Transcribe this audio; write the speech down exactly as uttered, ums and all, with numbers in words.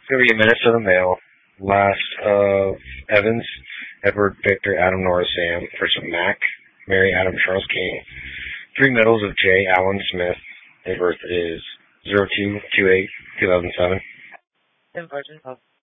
thirty minutes of the mail. Last of Evans, Edward Victor Adam Norris Sam, first of Mac, Mary Adam Charles King. Three medals of J. Allen Smith. Date of birth is zero two two eight two thousand seven. Tim Virgin.